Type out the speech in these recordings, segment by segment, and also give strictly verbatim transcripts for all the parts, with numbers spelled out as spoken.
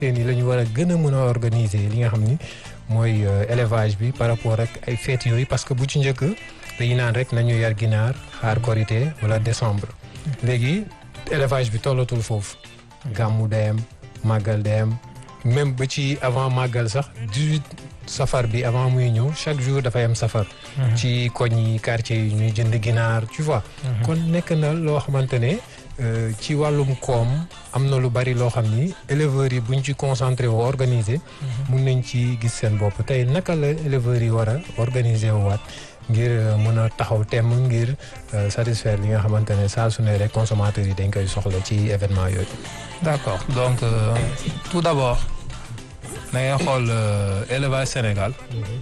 ni la ñu war a gën a mën a organiser li nga xam ni mooy élevage bi par rapport ak ay fêtes yooyu parce que bu ci njëkk dañu naan rek nañu yar ginaar xaar korité wala décembre léegi élevage bi tollatul foofu gàmmu dem màggal dem même ba ci avant màggal sax dix-huit safar bi avant muy ñëw chaque jour dafay am safar ci koñ yi quartier yi ñuy jënd ginaar tu vois kon nekk na loo xamante ne ci wàllum koom am na lu bari loo xam ni éleveurs yi buñ ci concentré woo organiser mun nañ ci gis seen bopp tey naka la éleveurs yi war a organiser wu waat ngir mën a taxaw temm ngir satisfaire li nga xamante ne saa su ne rek consommateurs yi dañ koy soxla ci événement yooyu. D'accord donc euh, tout d'abord da ngay xool élevage Sénégal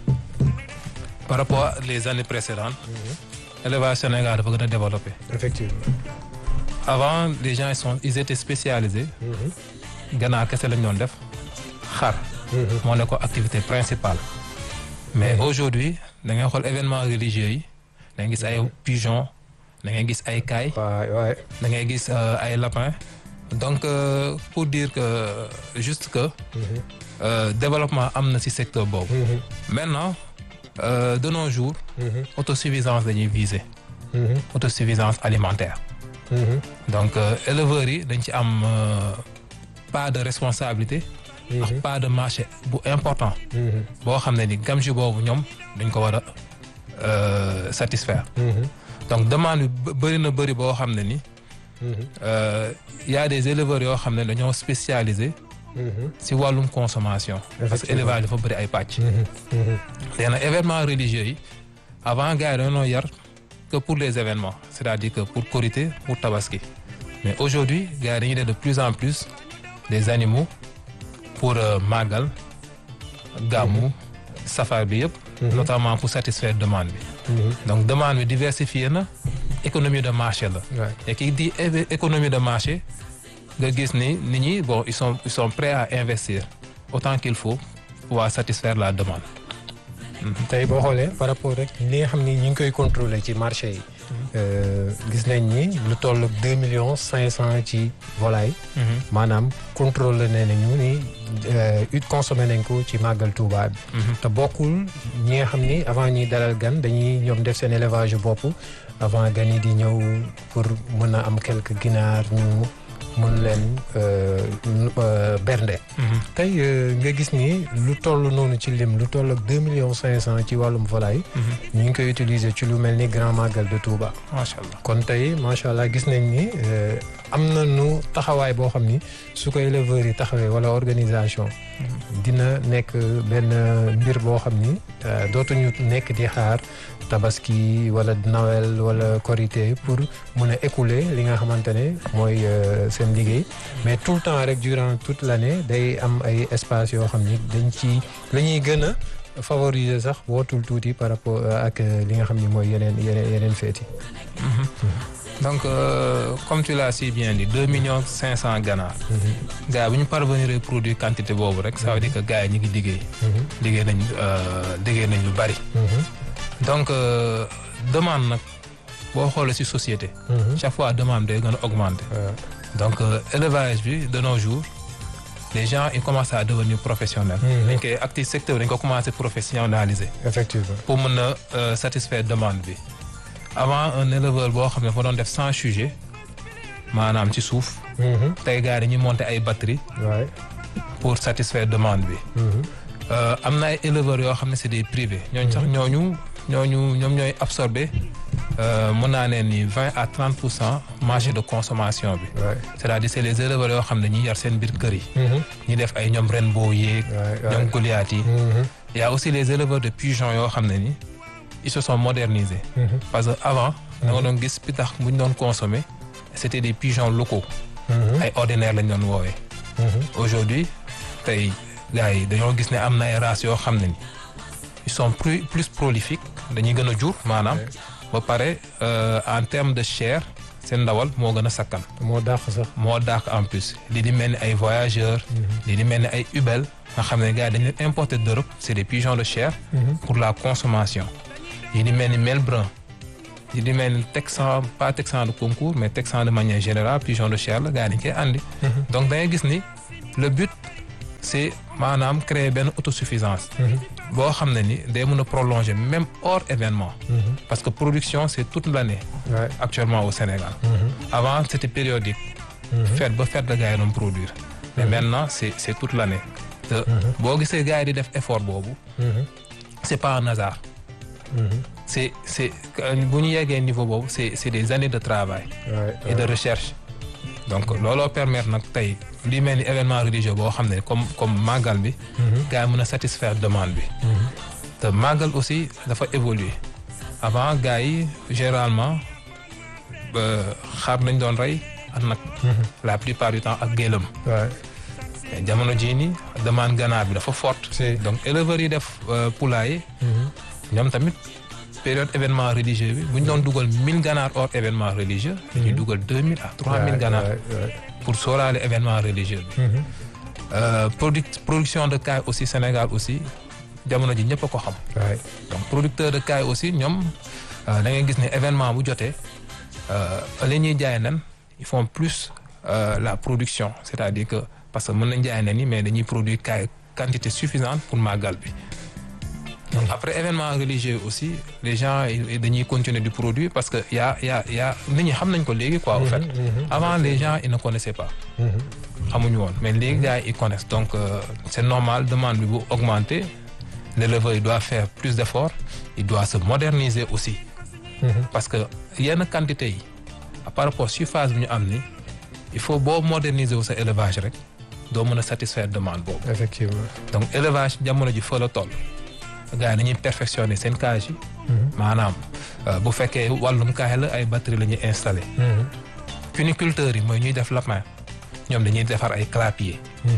par rapport à les années précédentes élevage Sénégal dafa gën a développé. Effectivement. Avant les gens ils sont ils étaient spécialisés. ganaar kese lañ doon def xar. moo nekk ko activité principale. mais aujourd'hui da ngay xool événements religieux yi da ngay gis ay pigeon da ngay gis ay kaay. waay da ngay gis ay lapin. donc euh, pour dire que juste que. Euh, développement am na ci secteur boobu. maintenant euh, de nos jours. autosuffisance dañuy viser. autosuffisance alimentaire. donc euh, éleveurs yi dañ ci am euh, part de responsabilité. ak part de marché bu important. boo xam ne ni gamji boobu ñoom dañ ko war a euh, satisfaire. donc demande bi bëri na bëri boo xam ne ni. Euh, y a des éleveurs yoo xam ne dañoo spécialisé. si wàllum consommation. parce que élevage dafa bëri ay pàcc. léegi nag événements religieux yi avant gars yi dañoo yar que pour les événements c'est-à-dire que pour Korité pour Tabaski mais aujourd'hui gars yi dañuy def de plus en plus des animaux pour Magal Gamou safar bi yëpp. notamment pour satisfaire demande bi. donc demande bi diversifiée na économie de marché la. et qui dit économie de marché. nga gis ni nit ñi bon ils sont ils sont prêts à investir autant qu'il faut pouvoir satisfaire la demande. tey boo xoolee par rapport rek li nga xam ni ñu ngi koy contrôler ci marché yi. gis nañ ni lu toll ak deux millions cinq cent ci volaille. maanaam contrôler nañu ni ut consommé nañ ko ci màggal Touba bi. te bokkul ñi nga xam ni avant ñuy dalal gan dañuy ñoom def seen élevage bopp avant gan yi di ñëw pour mën a am quelques ginaar ñu. mën leen bernde. tey nga gis ni lu toll noonu ci lim lu toll ak deux millions cinq cent ci wàllum volaille. ñu ngi koy utiliser ci lu mel ni grand magal de Touba. macha allah kon tey macha allah gis nañ ni am na nu taxawaay boo xam ni su ko éleveurs yi taxawee wala organisation. dina nekk benn mbir boo xam ni dootuñu nekk di xaar tabaski wala Noël wala Korité pour mën a écouler li nga xamante ne mooy seen liggéey mais tout le temps rek durant toute l'année day am ay espace yoo xam ni dañ ci la ñuy gën a favoriser sax wootul tuuti par rapport ak li nga xam ni mooy yeneen yeneen yeneen fête yi. donc euh, comme tu l'as si bien dit deux millions cinq cent ganaar. gars yi bu ñu parvenir produit quantité boobu rek ça veut dire que gars yi ñu ngi liggéey. liggéey nañ liggéey nañ lu bari. donc euh, demande nag boo xoolee ci société. chaque fois demande day gën a augmenter. donc euh, élevage bi de nos jours les gens ils commencent à devenir professionnels. dañ koy actif secteur dañ ko commencer professionnaliser. effectivement pour mën a satisfaire demande bi. avant un éleveur boo xam ne fa doon def cent sujets maanaam ci suuf. tey gars yi dañuy monter ay batteries. pour satisfaire demande bi. am na ay éleveurs yoo xam ne c'est des privés. ñooñu sax ñooñu ñooñu ñoom ñooy absorber mën naa ne ni vingt à trente pour cent marché de consommation bi. c'est-à-dire c'est les éleveurs yoo xam ne ñuy yar seen biir kër yi. ñi def ay ñoom ren boo yeeg. ñoom Goliath yi. y a aussi les éleveurs de pigeons yoo xam ne ni. ils se sont modernisés. Mm-hmm. parce que avant. da nga doon gis pitax bu ñu doon consommer c'était des pigeons locaux. ay ordinaires lañ doon woowee. aujourd'hui tey gars yi dañoo gis ne am na ay races yoo xam ne ni ils sont plus plus prolifiques dañuy gën a jur maanaam. ba pare en termes de chair seen ndawal moo gën a sakkan. moo dàq sax. moo dàq en plus li di mel ni ay voyageurs. li di mel ni ay ubel nga xam ne gars yi dañu leen importer d'Europe c'est des pigeons de chair. pour la consommation. yi di mel ni melbrun yi di mel ni texan pas texan de concours mais texan de manière générale pigeon de chair la gars yi dañ koy andi. donc da ngay gis ni le but c'est maanaam créer benn autosuffisance. boo xam ne ni day mën a prolonger même hors événement. parce que production c'est toute l'année. Ouais. actuellement au Sénégal. avant c'était périodique. fête ba fête la gars yi doon produire. mais maintenant c'est c'est toute l'année. te boo gisee gars yi di def effort boobu. c'est pas un hasard. c'est c'est bu ñu yeggee niveau boobu c'est c'est des années de travail. Ouais, et de recherche. donc looloo permettre nag tey li mel ni événement religieux boo xam ne comme comme màggal bi. gars yi mën a satisfaire demande bi. te màggal aussi dafa évoluer avant gars yi généralement xar nañ doon rey ak nag. la plupart du temps ak gëlëm. Ouais. mais jamono jii nii demande ganaar bi dafa forte. Si. donc éleveurs yi def poulailler. ñoom tamit période événement religieux bi bu ñu doon dugal mille ganaar hors événement religieux. dañuy dugal deux mille à trois mille ganaar. Ouais, ouais. pour sóoraale événement religieux bi. Euh, produc- production de caille aussi Sénégal aussi jamono ji ñëpp a ko xam. Ouais. donc producteur de caille aussi ñoom da ngay gis ne événement bu jotee li ñuy jaay nen ils font plus euh, la production c'est-à-dire que parce que mën nañ jaay nen yi mais dañuy produire caille quantité suffisante pour màggal bi. donc après événement religieux aussi les gens ils- dañuy continuer du produire parce que y a y a y a nit ñi xam nañ ko léegi quoi. au fait avant les gens ils ne connaissaient pas. xamuñu woon mais léegi gars yi ils connaissent donc euh, c'est normal demande bi bu augmenter l'éleveur il doit faire plus d'efforts il doit se moderniser aussi. parce que yenn quantité yi par rapport surface bi ñu am ni il faut boo moderniser wu sa élevage rek doo mën a satisfaire demande boobu. Effectivement. donc élevage jamono ji fa la toll gars yi dañuy perfectionner seen cage yi. maanaam euh, bu fekkee wàllum kaay la ay batterie la ñuy installer. cuniculteurs yi mooy ñuy def lapin ñoom dañuy defar ay clapier.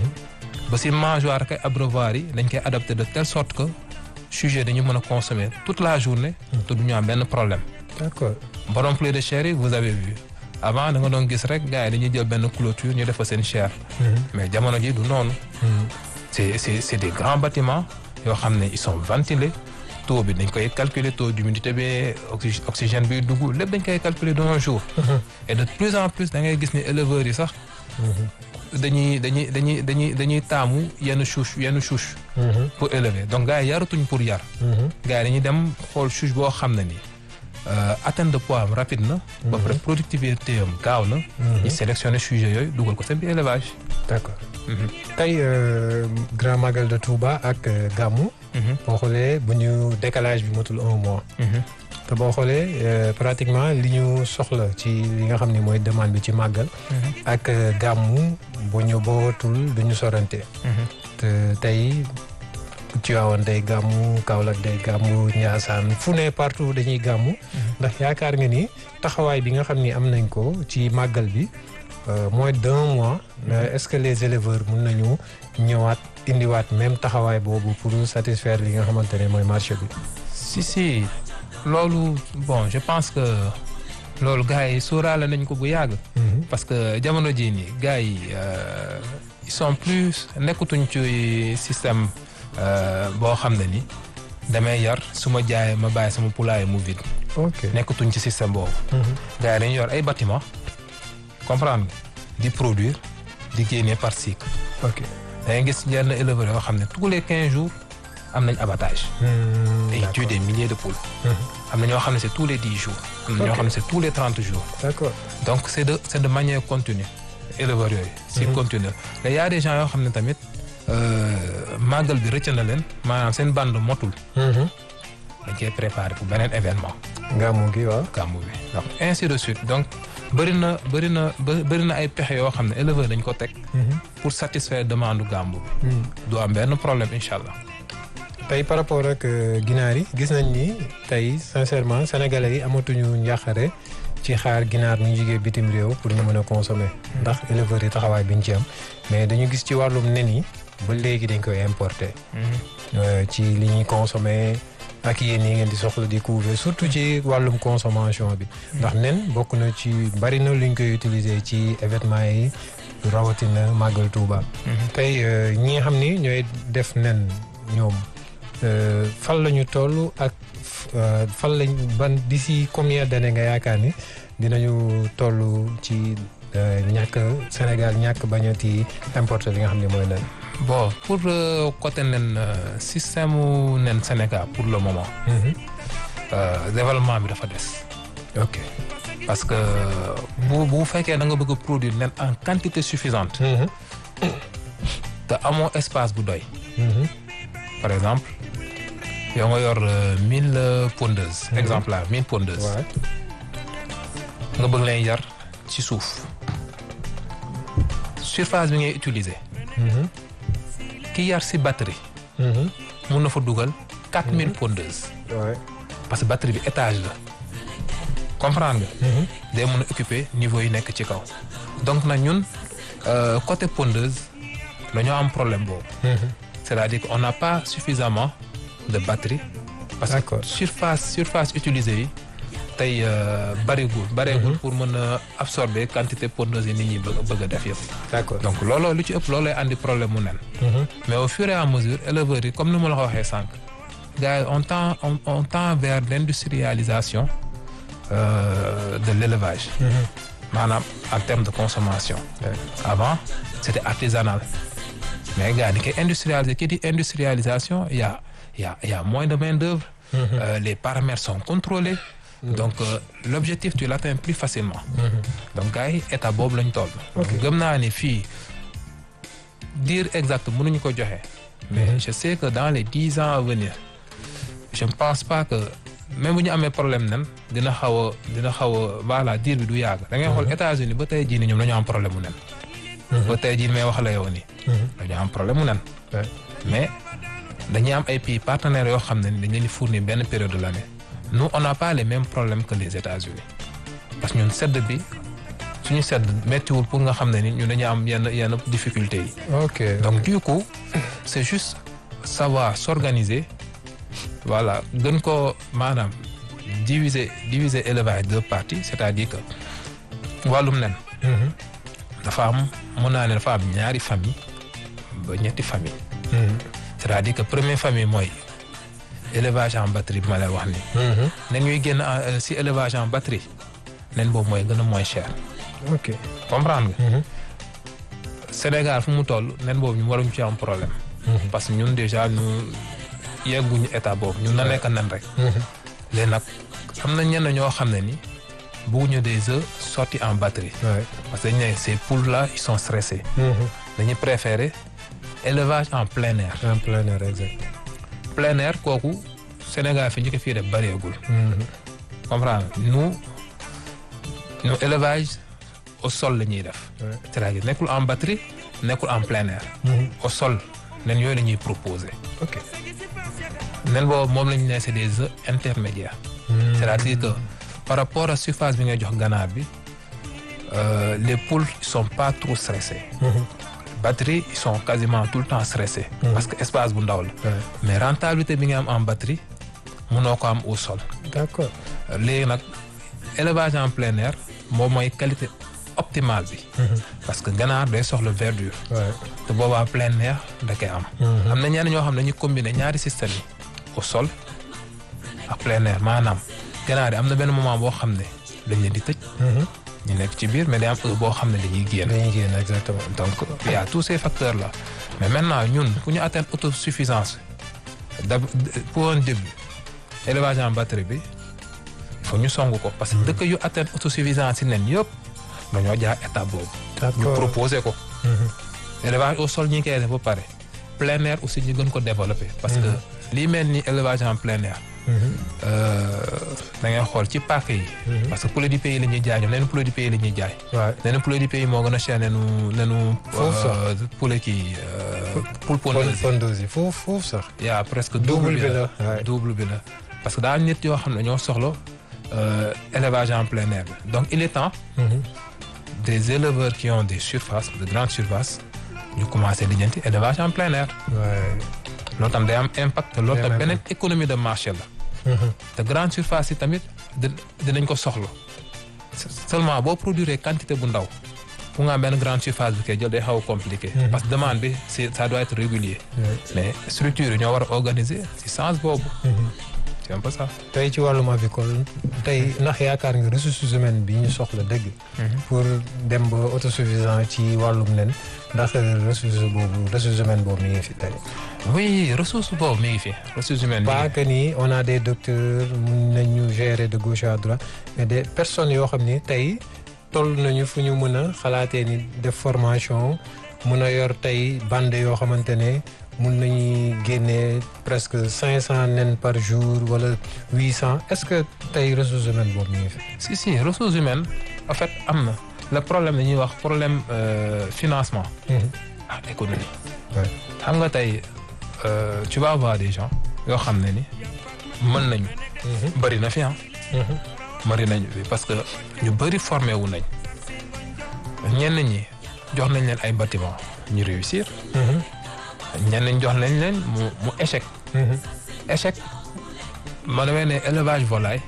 ba si mangeoire ak ay abreuvoir yi dañ koy adapté de telle sorte que sujet dañu mën a consommer toute la journée. te du ñu am benn problème. D'accord. borom poulet de chair yi vous avez vu avant da nga doon gis rek gars yi dañuy jël benn clôture ñu def fa seen chair. mais jamono ji du noonu. c'est c'est c'est des grands bâtiments yoo xam ne ils sont ventilés taux bi dañ koy calculer taux d'humidité bi oxy- oxygène bi dugg lépp dañ koy calculer dans un jour. et de plus en plus da ngay gis ne éleveurs yi sax. dañuy dañuy dañuy dañuy dañuy taamu yenn chouche yenn chouche. pour élever donc gars yi yaratuñ pour yar. gars yi dañuy dem xool chouche boo xam ne ni atteinte de poids am rapide na. ba pare productivité am gaaw na. ñu sélectionné sujet yooyu dugal ko seen biir élevage. D'accord. tey euh, Grand Magal de Touba ak euh, Gamou. boo xoolee bu ñu décalage bi matul un mois. te boo xoolee euh, pratiquement li ñu soxla ci li nga xam ne mooy demande bi ci màggal. ak euh, Gamou bu ñu bootul du ñu sorante. te tey Tivaouane day Gamou Kaolack day Gamou Ndiassane fu ne partout dañuy Gamou. ndax yaakaar nga ni taxawaay bi nga xam ni am nañ ko ci màggal bi. Euh, moins d'un mois euh, est-ce que les éleveurs mën nañu ñëwaat indiwaat même taxawaay boobu pour satisfaire li nga xamante ne mooy marché bi. si si loolu bon je pense que loolu gars yi sóoraale nañ ko bu yàgg. parce que jamono jii nii gars yi euh, ils sont plus nekkatuñ ci système euh, boo xam ne ni damay yar su ma jaayee ma bàyyi sama poulailler mu vide. ok nekkatuñ ci système boobu. gars yi dañuy yor ay bâtiment comprendre di produire di génne par cycle. ok da ngay gis yenn éleveurs yoo xam ne tous les quinze jours am nañ abattage. dañuy tuer des milliers de poules. am na ñoo xam ne c'est tous les dix jours. am na ñoo xam ne c'est tous les trente jours. d'accord donc c'est de c'est de manière continue éleveurs yooyu. si continue mais y a des gens yoo xam ne tamit màggal bi rëcc na leen maanaam seen bande motul. dañ koy préparer pour beneen événement. Gamou gi waaw. gàmmu bi donc ainsi de suite donc bëri na bëri na bëri na ay pexe yoo xam ne éleveur dañ ko teg. pour satisfaire demande gàmmu bi. du am benn problème incha allah. tey par rapport ak ginaar yi gis nañ ni tey sincèrement sénégalais yi amatuñu njàqare ci xaar ginaar ñu jigee bitim réew pour ñu mën a consommer. ndax éleveurs yi taxawaay bi ñu ci am mais dañu gis ci wàllum nen yi ba léegi dañ koy importer. ci li ñuy consommer. ak yéen yi ngeen di soxla di couver surtout ci wàllum consommation bi. ndax nen bokk na ci bari na luñ koy utiliser ci événement yi rawatina màggal Touba. tey ñi nga xam ni ñooy def nen ñoom fan la ñu toll ak fan lañ ban d'ici combien d'années nga yaakaar ni dinañu toll ci ñàkk Sénégal ñàkk bañati importer li nga xam ne mooy nen. bon pour euh, côté nen euh, système mu nen Sénégal pour le moment. Euh, développement bi dafa des. ok parce que bu bu fekkee da nga bëgg a produire nen en quantité suffisante. te amoo espace bu doy. par exemple yow nga yor mille pondeuses. exemplaires mille pondeuses. waaw nga bëgg leen yar ci suuf. surface bi ngay utiliser. ki yar ci batterie. mun na fa dugal quatre mille pondeuses. waaw parce que batterie bi étage la. comprendre nga. day mën a occuper niveau yi nekk ci kaw. donc nag ñun euh, côté pondeuse dañoo am problème boobu. c'est-à-dire qu'on n'a pas suffisamment de batterie. parce D'accord. que surface surface utilisée yi tey bareegul bareegul pour mën a absorber quantité pondeuse yi nit ñi bëgg bëgg a def yëpp. d'accord donc looloo lu ci ëpp loolooy andi problème mu nen. mais au fur et à mesure éleveurs yi comme ni ma la ko waxee sànq gars yi on tend on, on tend vers l'industrialisation euh, de l'élevage. maanaam en termes de consommation. Ouais. avant c'était artisanal mais gars yi dañ koy industrialiser kii di industrialisation il y a il y a il y a moins de main d'œuvre. Euh, les paramètres sont contrôlés. donc euh, l'objectif tu l'atteins plus facilement. donc gars yi état boobu lañ toll. gëm naa ni fii dire exact mënuñu ko joxe. mais je sais que dans les dix ans à venir je ne pense pas que même bu ñu amee problème nen dina xaw a dina xaw a voilà diir bi du yàgg. da ngay xool États-Unis ba tey jii nii ñoom dañoo am problème mu nen. ba tey jii may wax la yow nii. dañoo am problème mu nen. mais dañuy am ay pays partenaires yoo xam ne dañ leen di fournir benn période de l'année. nous on n'a pas les mêmes problèmes que les États-Unis parce que ñun sedd bi suñu sedd méttiwul pour nga xam ne ni ñun dañuy am yenn yenn difficultés yi. ok donc du coup c'est juste savoir s'organiser voilà gën ko maanaam diviser diviser élevage deux parties c'est-à-dire que wàllum nen. dafa am mën naa ne dafa am ñaari famille ba ñetti famille. c'est-à-dire que première famille mooy. élevage en batterie bi ma lay wax nii. nen ñuy génn si élevage en batterie nen boobu mooy gën a moins cher. ok comprendre nga. Sénégal fu mu toll nen boobu ñu waruñu ci am problème. parce que ñun déjà ñu yegguñu état boobu ñun na nekk nen rek. léegi nag am na ñenn ñoo xam ne ni bëgguñu des œufs sortis en batterie. Ouais. parce que dañu ne ces poules là ils sont stressés. dañuy préférer élevage en plein air. en plein air exact. plein air kooku Sénégal fi ñu ko fii def bëreegul. comprendre nous nous élevage au sol la ñuy def. Ouais. c'est-à-dire nekkul en batterie nekkul en plein air. au sol nen yooyu la ñuy proposer. ok nen boobu moom la ñu ne c'est des œufs intermédiaires. c'est-à-dire que par rapport à surface bi ngay jox ganaar bi euh, les poules ils sont pas trop stressés. batterie ils sont quasiment tout le temps stressés. parce que espace bu ndaw la. Ouais. mais rentabilité bi nga am en batterie mënoo ko am au sol. d'accord léegi nag élevage en plein air moom mooy qualité optimale bi. parce que ganaar day soxla verdure. ouais. te boobaa plein air da koy am. am na ñenn ñoo xam ne dañuy combiner ñaari système yi au sol ak plein air maanaam ganaar yi am na benn moment boo xam ne dañ leen di tëj. ñu nekk ci biir mais day am heure boo xam ne dañuy génn. dañuy génn exactement. donc il y a tous ces facteurs là mais maintenant ñun pour ñu atteindre autosuffisance d'ab pour un début élevage en batterie bi il faut ñu song ko parce que dëkk yu atteindre autosuffisance si nen yëpp dañoo jaar étape boobu. ñu d'accord proposer ko. élevage au sol ñi ngi koy def ba pare plein air aussi ñu gën ko développer. parce que lii mel ni élevage en plein air. da ngay xool ci pàcc yi. parce que poulet du pays la ñuy jaay ñoom nenu poulet du pays la ñuy jaay. waaw nenu poulet du pays moo gën a cher nenu nenu. Foofu sax. poulet kii poule pondeuse. pondeuse yi foofu foofu sax. y a presque Double double bi bi la la, ouais. double bi la parce que daa am nit yoo xam ne ñoo soxla euh, élevage en plein air bi donc il est temps des éleveurs qui ont des surfaces de grandes surfaces ñu commencer di jënti élevage en plein air. ouais. loolu tam day am impact loolu Day am tam beneen impact. économie de marché la. te grande surface yi tamit di dinañ ko soxla seulement boo produire quantité bu ndaw pour nga am benn grande surface bi koy jël day xaw a compliqué. parce que demande bi c'est ça doit être régulier. Ouais. mais structure yi ñoo war a organiser ci sens boobu. c'est un peu ça. tey ci wàllum avicole tey ndax yaakaar nga ressources humaines bi ñu soxla dëgg. pour dem ba autosuffisant ci wàllum nen ndax ressource boobu ressources humaines boobu mi ngi fi tey. oui ressource boobu mi ngi fi ressources humaines. pas que ni on a des docteurs mun nañu gérer de gauche à droite mais des personnes yoo xam ni tey toll nañu fu ñu mën a xalaatee ni def formation mun a yor tey bande yoo xamante ne. mun nañu génnee presque cinq cent nen par jour wala huit cent est-ce que tey ressources humaines boobu ñu ngi fi. si si ressources humaines en fait am na le problème dañuy wax problème euh, financement. ak économie. xam nga tey tu vas avoir des gens yoo xam ne ni mën nañu. bëri na fi ah. bëri nañu fi parce que ñu bëri formé wu nañ. ñenn ñi jox nañ leen ay bâtiment ñu réussir. ñenn ñi jox nañ leen mu mu échec. échec ma demee ne élevage volaille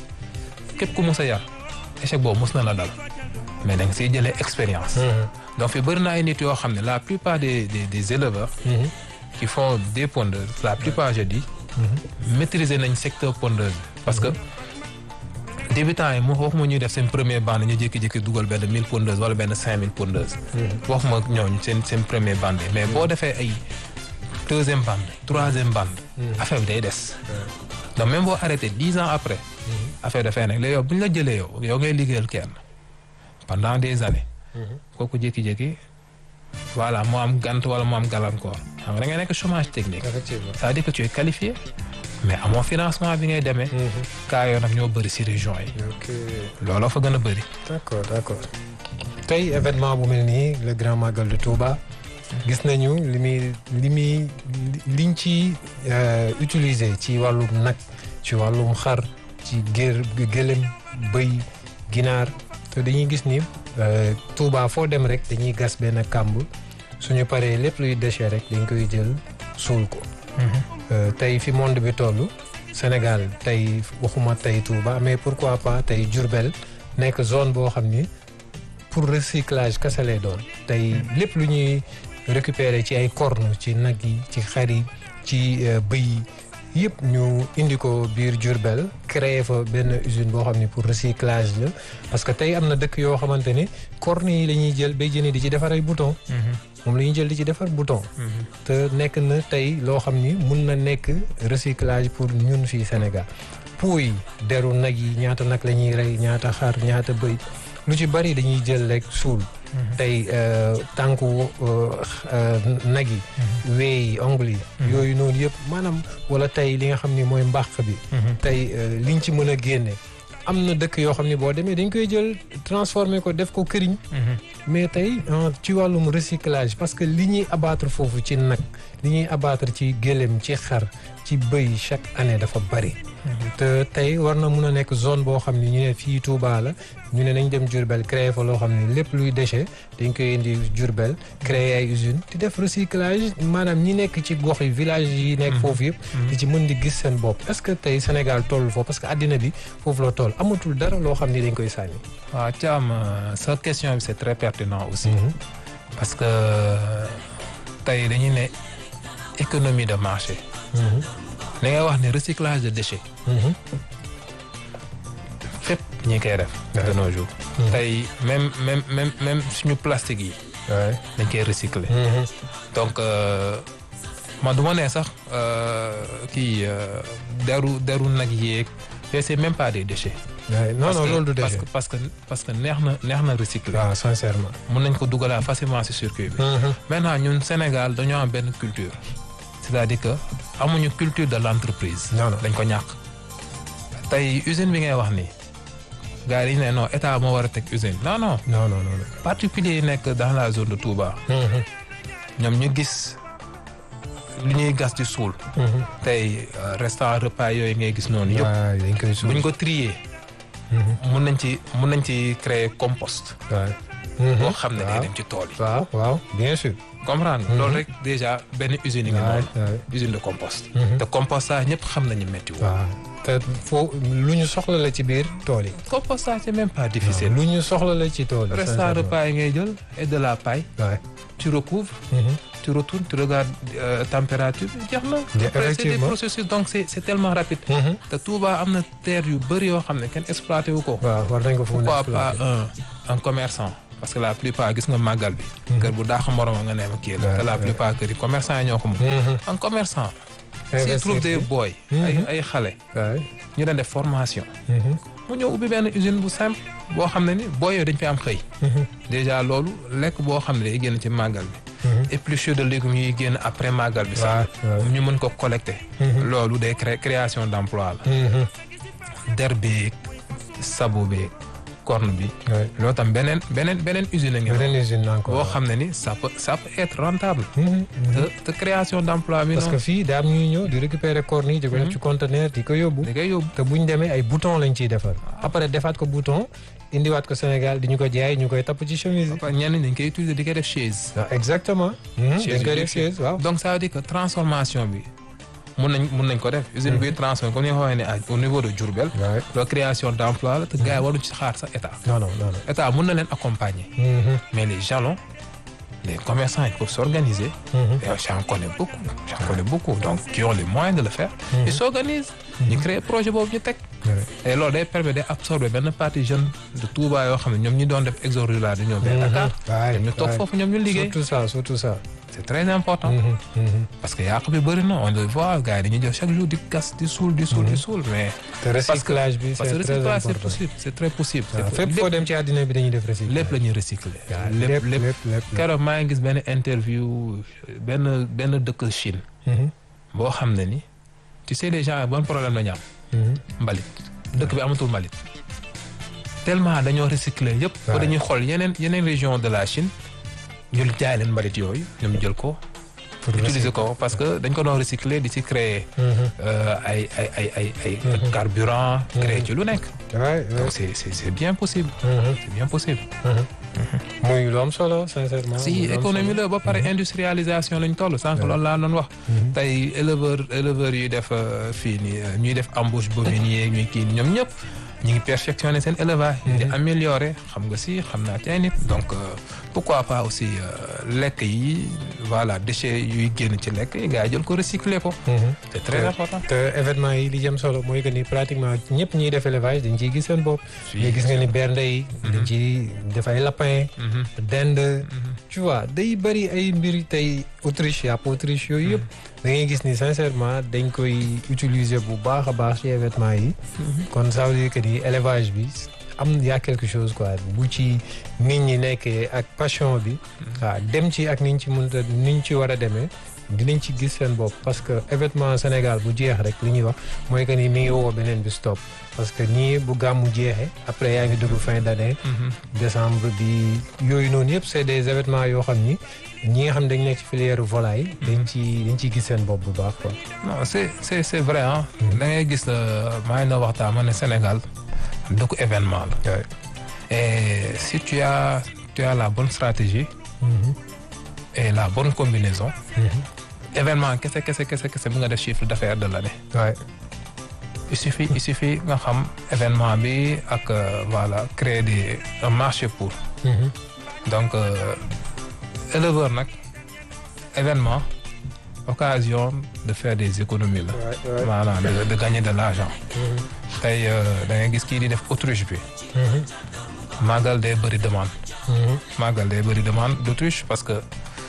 képp ku mus a yar échec boobu mus na la dal mais da nga siy jëlee expérience. donc fi bëri na ay nit yoo xam ne la plupart des des des éleveurs. qui font des pondeuses la plupart je dis. maîtriser nañ secteur pondeuse bi parce que débutants yi mu waxuma ñuy def seen premier bande ñu jékki-jékki dugal benn mille pondeuses wala benn cinq mille pondeuses. waxuma ñooñu seen seen premier bande mais boo defee ay deuxième bande troisième bande. affaire bi day des. donc même boo arrêté dix ans après. affaire dafay nekk léegi yow bu ñu la jëlee yow yow ngay liggéeyal kenn pendant des années. kooku jékki-jékki voilà moo am gant wala moo am gàllankoor xam nga da ngay nekk chômage technique. effectivement ça veut dire que tu es qualifié. mais amoo financement bi ngay demee. kaa yoo nag ñoo bëri ci région yi. ok looloo fa gën a bëri. d'accord d'accord tey événement bu mel nii le grand magal de Touba. gis nañu li muy li muy liñ ci utiliser ci wàllum nag ci wàllum xar ci gér gëlëm bëy ginaar te dañuy gis ni Touba foo dem rek dañuy gas benn kàmb suñu paree lépp luy déchet rek dañ koy jël suul ko. tey fi monde bi toll Sénégal tey waxuma tey Touba mais pourquoi pas tey Diourbel nekk zone boo xam ni pour recyclage kese lay doon tey lépp lu ñuy récupérer ci ay cornes ci nag yi ci xar yi ci bëy yi yëpp ñu indi ko biir Diourbel créer fa benn usine boo xam ni pour recyclage la parce que tey am na dëkk yoo xamante ni cornes yi la ñuy jël bay jëni di ci defar ay boutons. moom la ñuy jël di ci defar bouton. te nekk na tey loo xam ni mun na nekk recyclage pour ñun fii Sénégal. pou yi deru nag yi ñaata nag la ñuy rey ñaata xar ñaata bëy lu ci bari dañuy jël rek suul. tey tànku nag yi. wee yi ongle yi. yooyu noonu yëpp maanaam wala tey li nga xam ni mooy mbàq bi. tey liñ ci mën a génne. am na dëkk yoo xam ne boo demee dañ koy jël transformer ko def ko këriñ. mais tey ci wàllum recyclage parce que li ñuy abattre foofu ci nag li ñuy abattre ci gëlëm ci xar ci bëy chaque année dafa bari. te tey war na mun a nekk zone boo xam ne ñu ne fii Touba la ñu ne nañ dem Diourbel créer fa loo xam ne lépp luy déchet dañ koy indi Diourbel créer ay usine di def recyclage maanaam ñi nekk ci gox yi village yi nekk foofu yëpp. di ci mën di gis seen bopp est-ce que tey Sénégal toll foofu parce que àddina bi foofu la toll amatul dara loo xam ni dañ koy sànni. waaw Thiam sa question bi c'est très pertinent aussi. parce que tey dañuy ne économie de marché. da ngay wax ne recyclage de déchets. fépp ñi koy def. de nos jours. tey même même même même suñu plastique yi. dañ koy recycler. donc man du ma nee sax kii deru deru nag yeeg yooyu c'est même pas des déchets. non non loolu du déchet parce que parce que neex na neex na recycler. waaw sincèrement. mun nañ ko dugalaa facilement ci circuit bi. maintenant ñun Sénégal dañoo am benn culture. c'est-à-dire que amuñu culture de l'entreprise. non non dañ ko ñàkk. tey usine bi ngay wax nii gars yi ne non état moo war a teg usine non non. non non non. particulier yi nekk dans la zone de Touba. ñoom ñu gis lu ñuy gas di suul. tey restaurant repas yooyu ngay gis noonu yëpp. waaw dañ koy suul buñ ko trier. mun nañ ci mun nañ ci créer compost. waaw. boo xam ne day dem ci tool yi. waaw waaw bien sûr. comprendre nga. loolu rek déjà benn usine yi nga waay noonu. waay. usine de compost. Mhm. te compostage ñëpp xam nañu métti woo. waaw te foo lu ñu soxla la ci biir tool yi. compostage c'est même pas difficile. lu ñu soxla la ci tool yi. restant repas yi ngay jël et de la paille. waay. tu recouvres. tu retournes tu regardes euh, température bi jeex na. Ja- après c'est des effectivement. processus donc c'est c'est tellement rapide. te Touba am na terre yu bëri yoo xam ne kenn exploité wu ko. waaw war nañ ko fu mu pourquoi nekk pas un un commerçant parce que la plupart gis nga màggal bi. kër bu daax moroma nga ne ma kii la. Ouais, te la ouais. plupart kër yi commerçant yi ñoo ko moom. un commerçant. s'il trouve des boy. ay ay xale. waay. ñu doon def formation. mu ñëw ubbi benn usine bu simple boo xam ne ni booy yooyu dañ fi am xëy. déjà loolu lekk boo xam ne day génn ci màggal bi. épluchures de légumes yuy génn après màggal bi sax. waaw. ñu mën ko collecter. loolu day cré création d'emploi la. der beeg sabo beeg corne bi. waay. loolu tam beneen beneen beneen usine a ngi beneen usine encore. boo xam ne ni ça peut ça peut être rentable. te te création d'emploi bi parce que noonu. fii daa am ñuy ñëw di récupérer corne yi di ko def ci conteneur di ko yóbbu. da koy yóbbu. te bu ñu demee ay bouton lañ ciy defar. après defaat ko bouton indiwaat ko Sénégal di ñu ko jaay ñu koy tapp ci chemise yi. ba ñenn ñi dañ koy utiliser di koy def chaise. waaw exactement. dañ koy def chaise waaw. donc ça veut dire que transformation bi mun nañ mun nañ ko def. usine bi transformé comme ni nga ko waxee ne au niveau de Diourbel. waay. loolu création d'emploi la te gars yi waruñu ci xaar sax état. non non non non. état mun na leen accompagner. mais les jalons les commerçants ils peuvent s'organiser. et j'en connais beaucoup j'en connais beaucoup donc qui ont les moyens de le faire. ils s'organisent. ñu créer projet boobu ñu teg. et loolu day permettre day absorber benn partie jeune de Touba yoo xam ne ñoom ñi doon def exode rural di ñëw vers Dakar. waay ñoom ñu toog foofu ñoom ñu liggéey. surtout ça surtout ça. c'est très important. parce que yàq bi bëri na on le voit gars yi dañuy jël chaque jour di gas di suul di suul di suul mais. te recyclage bi parce que c'est très recyclage c'est important. possible c'est très possible. waaw c'est fépp foo dem ci àddina bi dañuy def recyclage. lépp la ñuy recycler. waaw lépp lépp lépp lépp lépp. keroog maa ngi gis benn interview benn benn dëkk Chine. boo xam ne ni tu sais les gens bon problème la ñu am. mbalit dëkk bi amatul mbalit. tellement dañoo recycler yëpp. ba dañuy xool yeneen yeneen région de la Chine ñu jaay leen mbalit yooyu ñoom jël ko. pour utiliser ko parce que dañ ko doon recycler di ci créer. ay ay ay ay ay carburant. créer ci lu nekk. waay donc c'est c'est c'est bien possible. c'est bien possible. muy lu am solo sincèrement. si économie la ba pare industrialisation lañ toll sànq loolu laa doon wax. tey éleveur éleveurs yuy def fii nii ñuy def embauche bovine yeeg ñuy kii ñoom ñëpp ñu ngi perfectionner seen élevage. di améliorer xam nga si xam naa tey nit donc pourquoi pas aussi lekk yi voilà déchets yuy génn ci lekk yi gars yi jël ko recycler ko. c'est très important. te événement yi li jëm solo mooy que ni pratiquement ñëpp ñiy def élevage dañ ciy gis seen bopp. mais gis nga ni bernde yi. dañ ciy def ay lapin. dinde. tu vois day bëri ay mbir tey Autriche yàpp Autriche yooyu yëpp. da ngay gis ni sincèrement dañ koy utiliser bu baax a baax ci événement yi. kon ça veut dire que ni élevage bi am y a quelque chose quoi bu ci nit ñi nekkee ak passion bi. waaw dem ci ak niñ ci mën a niñ ci war a demee. dinañ ci gis seen bopp parce que événement Sénégal bu jeex rek li ñuy wax mooy que ni mi ngi woo beneen bi stop parce que nii bu gàmmu jeexee après yaa ngi dugg fin d'année. décembre bi yooyu noonu yëpp c'est des événements yoo xam ni ñi nga xam dañ nekk ci filière volaille. dañ ci dañ ciy gis seen bopp bu baax quoi. non c'est c'est c'est vrai ah. da ngay gis maa ngi na waxtaan ma ne Sénégal dëkku événement la. et si tu as tu as la bonne stratégie. et la bonne combinaison. événement kese kese kese kese bu nga def chiffre d'affaires de l'année. Ouais. il suffit il suffit nga xam événement bi ak voilà créer des un marché pour. donc éleveur nag événement occasion de faire des économies la. voilà de de gagner de l'argent. tey da ngay gis kii di def autruche bi. màggal day bëri demande. màggal day bëri demande d'autruche parce que.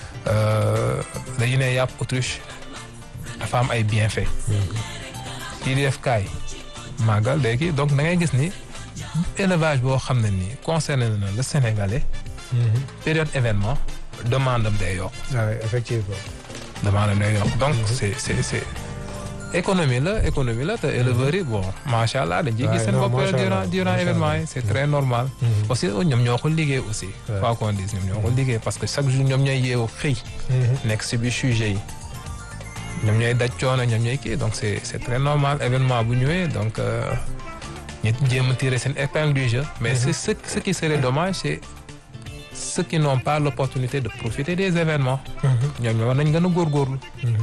dañu ne yàpp autruche dafa am ay bienfaits. kii di def kaay màggal léegi donc da ngay gis ni élevage boo xam ne nii concerné na le Sénégalais. période événement demande am day yokk. waaw effectivement. demande am day yokk donc c'est c'est c'est économie la économie la te éleveurs yi bon macha allah dañ ciy gis seen bopp durant durant événement yi c'est très normal. aussi ñoom ñoo ko liggéey aussi. quoi qu'on dise ñoom ñoo ko liggéey parce que chaque jour ñoom ñooy yeewu xëy. nekk ci biir sujet yi. ñoom ñooy daj coono ñoom ñooy kii donc c'est c'est très normal événement bu ñëwee donc ñu jéem a tirer seen épingle du jeu. mais c'est ce ce qui serait dommage c'est ceux qui n'ont pas l'opportunité de profiter des événements. ñoom ñoo war nañ gën a góorgóorlu.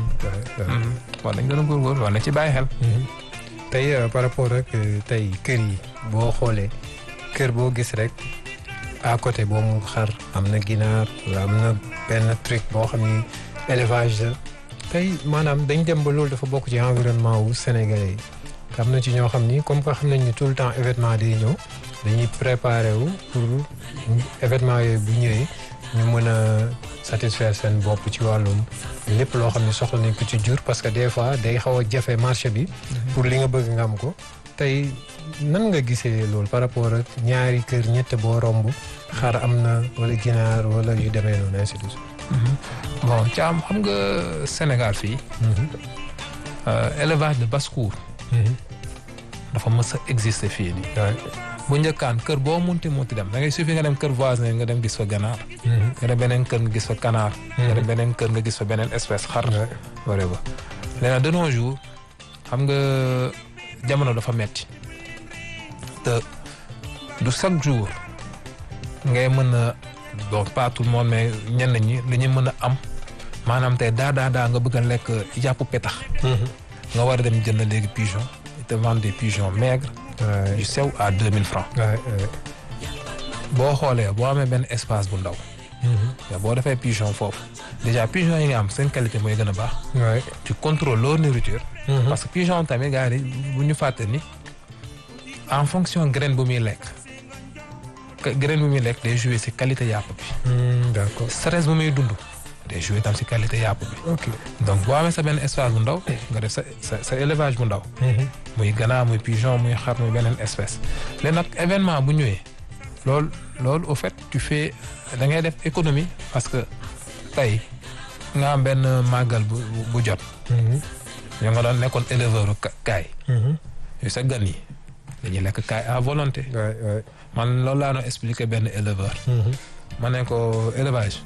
war nañ gën a góorgóorlu war nañ ci bàyyi xel. tey par rapport ak tey kër yi boo xoolee kër boo gis rek à côté boo mu xar am na ginaar wala am na benn truc boo xam ni élevage la tey maanaam dañ dem ba loolu dafa bokk ci environnement wu sénégalais yi am na ci ñoo xam ni comme que xam nañ ni tout le temps événement day ñëw dañuy préparer wu pour événement yooyu bu ñëwee ñu mën a satisfaire seen bopp ci wàllum lépp loo xam ne soxla nañ ko ci jur parce que des fois day xaw a jafe marché bi pour li nga bëgg nga am ko tey nan nga gisee loolu par rapport ak ñaari kër ñett boo romb xar am na wala ginaar wala yu demee noonu ainsi de suite. bon Thiam xam nga Sénégal fii élevage de basse-cour dafa mës a exister fii nii bu njëkkaan kër boo munti munti dem da ngay suffit nga dem kër voisin nga dem gis fa ganaar nga dem beneen kër nga gis fa kanaar nga dem beneen kër nga gis fa beneen espèce xar wala ba léegi de nos jours xam nga jamono dafa metti te du chaque jour ngay mën a bon pas tout le monde mais ñenn ñi li ñu mën a am maanaam tey daa daa daa nga bëgg a lekk yàpp petax nga war a dem jënd léegi pigeon te vendre des pigeons maigres yu sew à deux mille francs boo xoolee boo amee benn espace bu ndaw mais boo defee pigeon foofu déjà pigeon yi nga am seen qualité mooy gën a baax tu contrôles leur nourriture parce que pigeon tamit gars yi bu ñu fàtte ni en fonction graine bu muy lekk graine bu muy lekk day jouer ci qualité yàpp bi d'accord stress bu muy dund day jouer tam ci qualité yàpp bi ok donc boo amee sa benn espace bu ndaw nga def sa sa sa élevage bu ndaw muy ganaar muy pigeon muy xar muy beneen espèce léegi nag événement bu ñëwee loolu loolu au fait tu fais da ngay def économie parce que tey nga am benn màggal bu bu jot ñoo nga doon nekkoon éleveur kaay yu sa gan yi dañuy lekk kaay à volonté man loolu laa doon expliquer benn éleveur ma ne ko élevage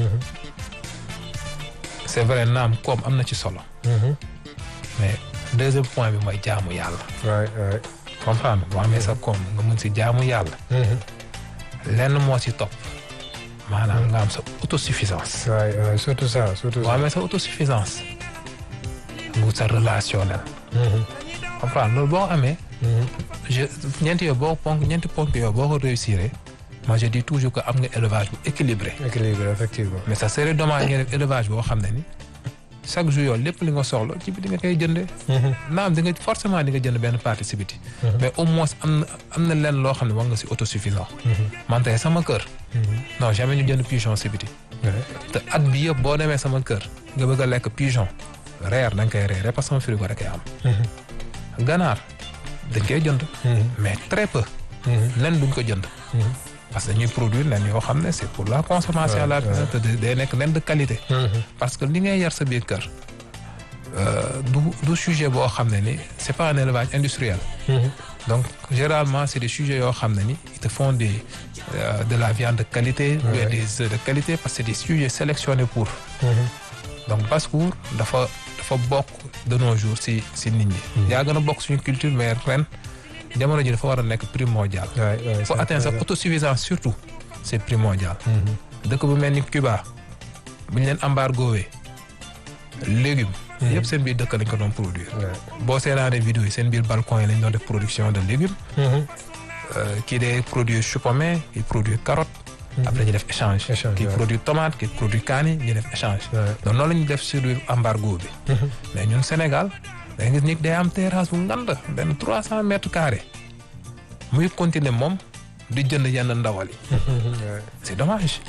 c'est vrai naam koom am na ci solo mais deuxième point bi mooy jaamu yàlla comprendre boo amee sa koom nga mën si jaamu yàlla lenn moo ci topp maanaam nga am sa autosuffisance waay surtout ça surtout boo amee sa autosuffisance nga sa relationnel comprendre loolu boo amee je ñeenti yow boo ponk ñeenti ponk yow boo ko réussir moi je dis toujours que am nga élevage bu équilibré équilibré effectivement mais ça serait dommage nga def élevage boo xam ne ni chaque jour yow lépp li nga soxla ci biti nga koy jëndee naam di nga forcément di nga jënd benn partie si biti mais au moins am na am na lenn loo xam ne war nga si autosuffisant man tey sama kër non jamais ñu jënd pigeon si biti te at bi yëpp boo demee sama kër nga bëgg a lekk pigeon reer da nga koy reere parce que sama frigo rek am ganaar dañ koy jënd mais très peu len duñ ko jënd parce que dañuy produire nen yoo xam ne c'est pour la consommation à la maison te day nekk nen de qualité parce que li ngay yar sa biir kër du du sujet boo xam ne ni c'est pas un élevage industriel donc généralement c'est des sujets yoo xam ne ni ils te font des euh, de la viande de qualité ou des œufs de qualité parce que c'est des sujets sélectionnés pour donc basse-cour dafa dafa bokk de nos jours si si nit ñi yaa gën a bokk suñu culture mais ren jamono ji dafa war a nekk primordial faut atteindre sa autosuffisance surtout c'est primordial dëkk bu mel ni Cuba bu ñu leen embargoé légumes yëpp seen biir dëkk lañ ko doon produire boo seetaanee vidéo yi seen biir balcon yi lañ doon def production de légumes kii day produire chou pommé kii produire carotte après ñu def échange kii produire tomate kii produire kaani ñu def échange donc noonu la ñu def sur embargo bi mais ñun Sénégal da nga gis ni day am terrasse bu ngand benn trois cent mètres carrés muy continuer moom di jënd yenn ndawal yi c'est dommage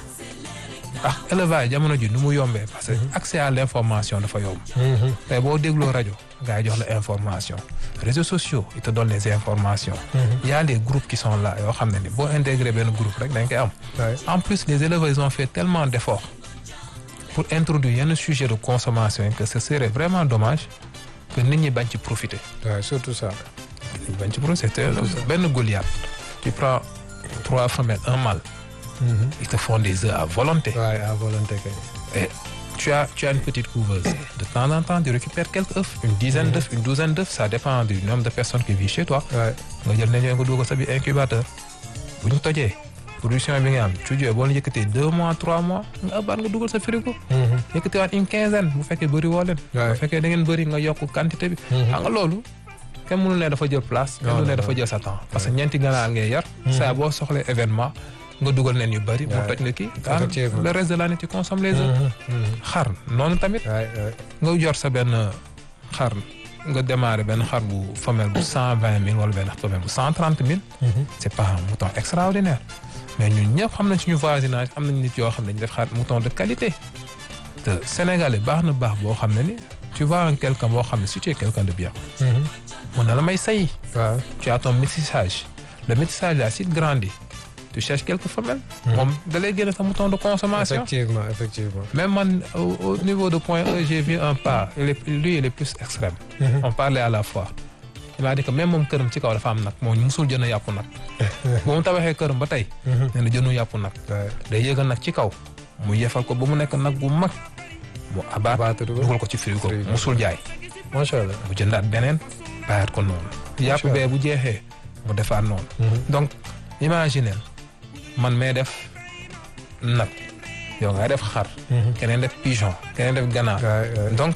ah élevage jamono ji nu mu yombee parce que accès à l'information dafa yomb tey boo dégloo rajo gars yi jox la information réseaux sociaux ils te donnent les informations il y a des groupes qui sont là yoo xam ne ni boo intégré benn groupe rek dañ koy am en plus les éleveurs ils ont fait tellement d'efforts pour introduire yenn sujet de consommation que ce serait vraiment dommage que nit ñi bañ ci profiter waaw surtout ça nit ñi bañ ci profiter benn Goliath tu prends trois femelles un mâle ils te font des œufs à volonté. Ouais, à volonté. Et tu as, tu as une petite couveuse. De temps en temps, tu récupères quelques œufs, une dizaine mm-hmm. d'œufs, une douzaine d'œufs, ça dépend du nombre de personnes qui vivent chez toi. Ouais. Nga jël nañu nga dugal sa biir incubateur. Bu ñu tojee production bi nga am studio boo la yëkkatee deux mois trois mois nga abaat nga dugal sa frigo. yëkkateewaat une quinzaine bu fekkee bëri woo leen. bu fekkee da ngeen bëri nga yokk quantité bi. xam nga loolu kenn mënul ne dafa jël place. kenn mënul ne dafa jël sa temps parce que ñeenti ganaar ngay yar. saa boo soxlee événement nga dugal leen yu bëri. mu toj nga kii. le reste de l'année tu consommes les autres. xar noonu tamit. nga yor sa benn xar. nga démarrer benn xar bu femelle bu cent vingt mille wala benn femelle bu cent trente mille. c'est pas un mouton extraordinaire. mais ñun ñëpp xam nañ suñu voisinage am nañ nit yoo xam ne dañu def xar mouton de qualité. te Sénégalais baax na baax boo xam ne ni tu vois en quelqu'un boo xam ne si tu es quelqu'un de bien. mun na la may say. waaw tu as ton métissage. le métissage là si grandit. tu cherches quelques femelles. moom da lay génne sa mouton de consommation. effectivement effectivement. même man au, au niveau de point E j'ai vu un pas il est lui il est plus extrême. Mm-hmm. on parlait à la fois. il m'a dit que même moom këram ci kaw dafa am nag moom musul jënd yàpp nag. bu mu tabaxee këram ba tey. nee na jëndu yàpp nag. day yëgal nag ci kaw. mu yefal ko ba mu nekk nag bu mag. mu abaat dugal ko ci frigo musul jaay. macha allah mu jëndaat beneen bàyyaat ko noonu. yàpp bee bu jeexee mu defaat noonu. donc imaginez. man may def nag yow ngay def xar. keneen def pigeon keneen def ganaar. donc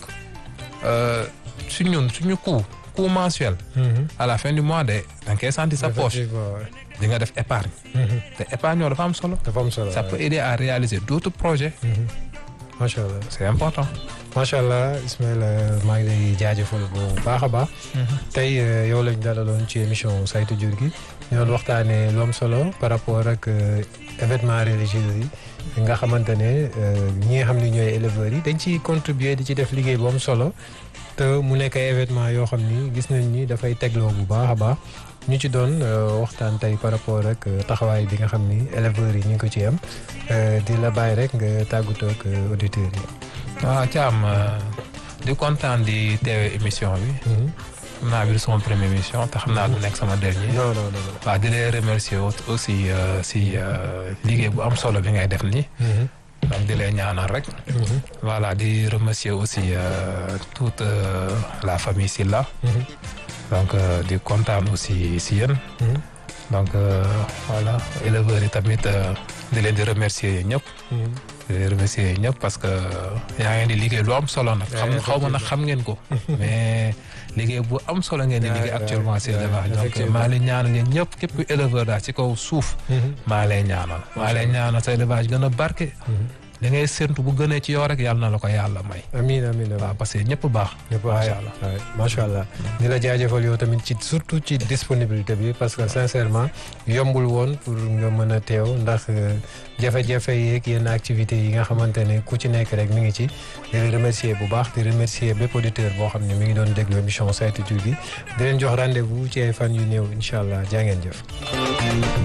su ñun suñu coût coût mensuel. à la fin du mois de da nga koy sentir sa poche. di nga def épargne. te épargne yow dafa am solo. dafa am solo ça peut aider à réaliser d'autres projets. macha allah c'est important. macha allah Ismaïla maa ngi lay jaajëfal bu baax a baax. tey yow lañ dalaloon ci émission saytu jur gi. ñu doon waxtaanee lu am solo par rapport ak événement religieux yi nga xamante ne ñi nga xam ne ñooy éleveurs yi dañ ciy contribuer di ci def liggéey bu am solo te mu nekk ay événement yoo xam ni gis nañ ni dafay tegloo bu baax a baax ñu ci doon waxtaan tey par rapport ak taxawaay bi nga xam ni éleveurs yi ñu ngi ko ci am di la bàyyi rek nga tàggatoo ak auditeurs yi. waaw Thiam di kontaan di teewee émission bi. xam naa bi sama première émission te xam naa du nekk sama dernier. non non non. waaw di lay remercier aussi si liggéey bu am solo bi ngay def nii. donc di lay ñaanal rek. voilà di remercier aussi toute la famille Sylla. donc di kontaan aussi si yéen. donc voilà éleveurs yi tamit di leen di remercier ñëpp. di leen remercier ñëpp parce que yaa ngeen di liggéey lu am solo nag. xam xaw ma nag xam ngeen ko. mais liggéey bu am solo ngeen di liggéey actuellement si élevage. donc maa lay ñaanal yéen ñëpp képp ku éleveur daal ci kaw suuf. maa lay ñaanal. maa lay ñaanal sa élevage gën a barke. li ngay séntu bu gënee ci yow rek yàlla na la ko yàlla may. amiin amiin waaw parce que ñëpp baax. ñëpp baax macha allah macha allah. di la jaajëfal yow tamit ci surtout ci disponibilité bi parce que sincèrement yombul woon pour nga mën a teew ndax jafe-jafe yeeg yenn activités yi nga xamante ne ku ci nekk rek mi ngi ci. di leen remercier bu baax di remercier bépp auditeur boo xam ne mi ngi doon déglu émission saytu jur gi di leen jox rendez-vous ci ay fan yu néew incha allah jaa ngeen jëf.